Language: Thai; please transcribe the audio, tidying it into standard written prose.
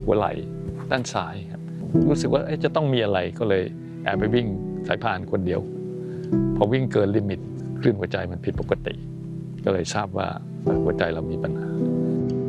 หัวไหล่ด้านซ้ายครับรู้สึกว่าจะต้องมีอะไรก็เลยแอบไปวิ่งสายพานคนเดียวพอวิ่งเกินลิมิตคลื่นหัวใจมันผิดปกติก็เลยทราบว่าหัวใจเรามีปัญหา